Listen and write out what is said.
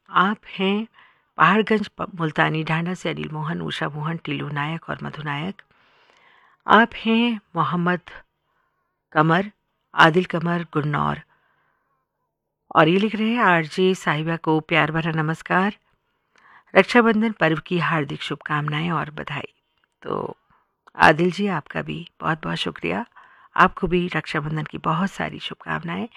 आप हैं पहाड़गंज मुल्तानी ढांढा से अनिल मोहन, उषा मोहन, टीलू नायक और मधु नायक। आप हैं मोहम्मद कमर, आदिल कमर, गुन्नौर, और ये लिख रहे हैं आरजे साहिबा को प्यार भरा नमस्कार, रक्षाबंधन पर्व की हार्दिक शुभकामनाएं और बधाई। तो आदिल जी, आपका भी बहुत बहुत शुक्रिया। आपको भी रक्षाबंधन की बहुत सारी शुभकामनाएं।